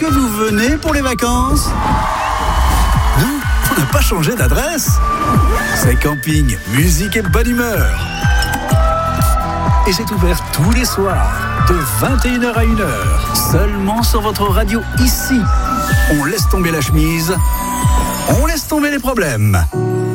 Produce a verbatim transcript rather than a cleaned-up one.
que vous venez pour les vacances ? Non, on n'a pas changé d'adresse. C'est camping, musique et bonne humeur. Et c'est ouvert tous les soirs, de vingt et une heures à une heure, seulement sur votre radio ici. On laisse tomber la chemise, on laisse tomber les problèmes.